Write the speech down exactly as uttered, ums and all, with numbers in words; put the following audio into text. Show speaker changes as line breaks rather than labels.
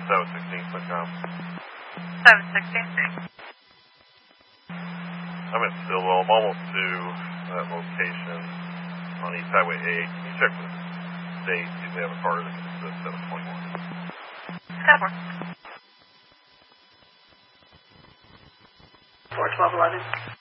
seven sixteen dot com.
seven sixteen.
I'm in Stillwell. I'm almost to that location on East Highway eight. Can you check the state, see if they have a car that can assist seven twenty-one?
That works. four twelve eleven.